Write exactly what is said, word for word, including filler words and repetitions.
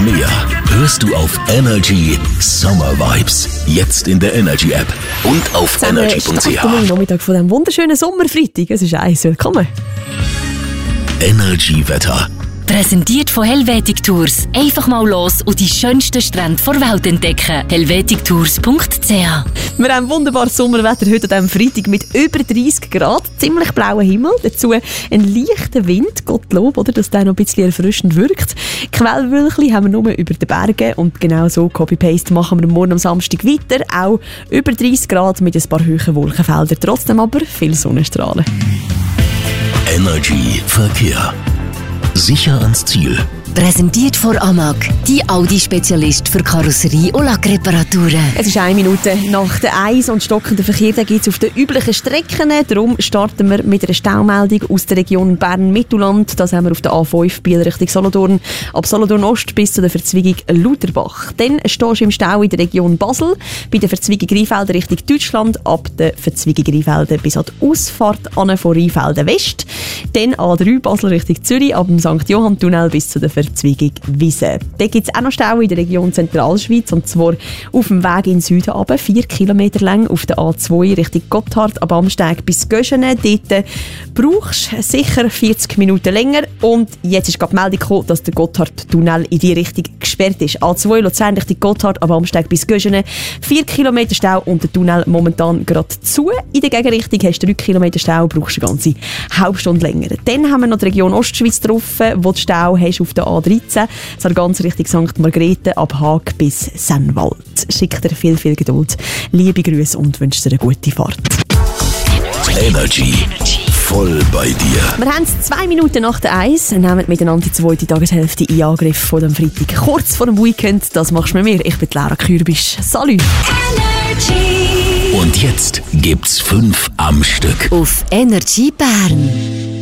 mehr hörst du auf Energy Summer Vibes. Jetzt in der Energy App und auf energy punkt c h. Am Nachmittag von diesem wunderschönen Sommerfreitag. Es ist eins. Willkommen. Energy Wetter. Präsentiert von Helvetic Tours. Einfach mal los und die schönsten Strände der Welt entdecken. helvetic tours punkt c h. Wir haben wunderbares Sommerwetter heute an diesem Freitag mit über dreissig Grad, ziemlich blauer Himmel, dazu ein leichter Wind, Gottlob, oder, dass der noch ein bisschen erfrischend wirkt. Quellwölkchen haben wir nur über den Bergen und genau so Copy-Paste machen wir morgen am Samstag weiter, auch über dreissig Grad mit ein paar hohen Wolkenfeldern, trotzdem aber viel Sonnenstrahlen. Energy Verkehr. Sicher ans Ziel. Präsentiert von Amag, die Audi-Spezialist für Karosserie- und Lackreparaturen. Es ist eine Minute nach der Eis und stockenden Verkehr gibt es auf den üblichen Strecken. Darum starten wir mit einer Staumeldung aus der Region Bern-Mittelland. Das haben wir auf der A fünf Biel Richtung Solothurn. Ab Solothurn Ost bis zu der Verzweigung Lutherbach. Dann stehst du im Stau in der Region Basel, bei der Verzweigung Rheinfelden Richtung Deutschland, ab der Verzweigung Rheinfelden bis an die Ausfahrt an von Rheinfelden West. Dann A drei Basel Richtung Zürich, ab dem Sankt Johann-Tunnel bis zu der Verzweigung Wiese. Da gibt es auch noch Stau in der Region Zentralschweiz, und zwar auf dem Weg in den Süden runter, vier Kilometer lang auf der A zwei Richtung Gotthard, ab Amsteg bis Göschene. Dort brauchst du sicher vierzig Minuten länger, und jetzt ist gerade die Meldung gekommen, dass der Gotthard-Tunnel in die Richtung gesperrt ist. A zwei Luzern Richtung Gotthard, ab Amsteg bis Göschene, vier Kilometer Stau und der Tunnel momentan gerade zu. In der Gegenrichtung hast du drei Kilometer Stau, brauchst du eine ganze halbe Stunde länger. Dann haben wir noch die Region Ostschweiz getroffen, wo du Stau hast auf der A dreizehn, das ganz Richtung Sankt Margrethe, ab Haag bis Sennwald. Schickt dir viel, viel Geduld. Liebe Grüße und wünsche dir eine gute Fahrt. Energy. Voll bei dir. Wir haben es zwei Minuten nach der Eis, nehmen miteinander die zweite Tageshälfte in Angriff von dem Freitag. Kurz vor dem Weekend, das machst du mit mir. Ich bin Lara Kürbisch. Salut! Und jetzt gibt's fünf am Stück. Auf Energy Bern.